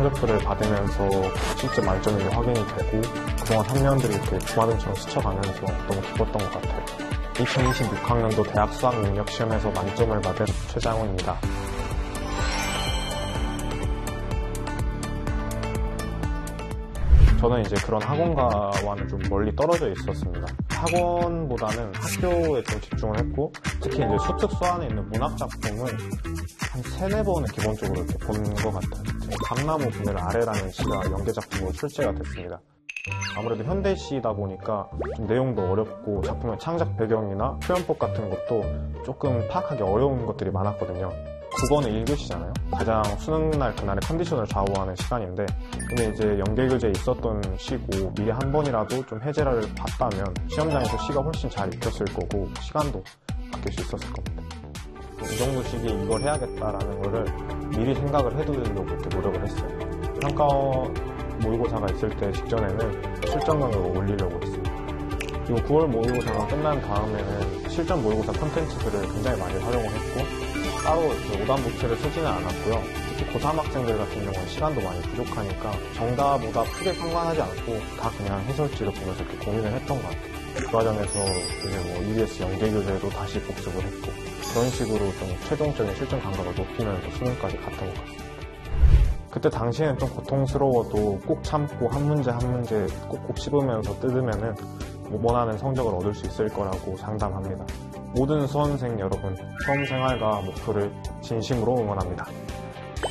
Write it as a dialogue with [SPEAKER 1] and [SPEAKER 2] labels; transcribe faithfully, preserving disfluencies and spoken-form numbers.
[SPEAKER 1] 성적표를 받으면서 실제 만점이 확인이 되고 그동안 삼 년들이 이렇게 주마등처럼 스쳐가면서 너무 기뻤던 것 같아요. 이천이십육 학년도 대학 수학 능력 시험에서 만점을 받은 최장우입니다. 저는 이제 그런 학원가와는 좀 멀리 떨어져 있었습니다. 학원보다는 학교에 좀 집중을 했고, 특히 이제 수특수 안에 있는 문학 작품을 한 세네 번은 기본적으로 이렇게 본 것 같아요. 감나무 그늘 아래라는 시가 연계 작품으로 출제가 됐습니다. 아무래도 현대시다 보니까 좀 내용도 어렵고 작품의 창작 배경이나 표현법 같은 것도 조금 파악하기 어려운 것들이 많았거든요. 국어는 일 교시잖아요. 가장 수능날 그날의 컨디션을 좌우하는 시간인데, 근데 이제 연계교재에 있었던 시고 미리 한 번이라도 좀 해제를 봤다면 시험장에서 시가 훨씬 잘 익혔을 거고 시간도 아낄 수 있었을 겁니다. 이 정도 시기에 이걸 해야겠다라는 거를 미리 생각을 해두려고 이렇게 노력을 했어요. 평가 모의고사가 있을 때 직전에는 실전 강의를 올리려고 했어요. 그리고 구월 모의고사가 끝난 다음에는 실전 모의고사 콘텐츠들을 굉장히 많이 활용을 했고, 따로 오답노트를 쓰지는 않았고요. 특히 고삼 학생들 같은 경우는 시간도 많이 부족하니까 정답보다 크게 상관하지 않고 다 그냥 해설지를 보면서 이렇게 고민을 했던 것 같아요. 그 과정에서 이제 뭐 이비에스 연계교재도 다시 복습을 했고, 그런 식으로 좀 최종적인 실전 감각을 높이면서 수능까지 갔던 것 같습니다. 그때 당시에는 좀 고통스러워도 꼭 참고 한 문제 한 문제 꼭꼭 씹으면서 뜯으면은 원하는 성적을 얻을 수 있을 거라고 장담합니다. 모든 수험생 여러분, 수험생활과 목표를 진심으로 응원합니다.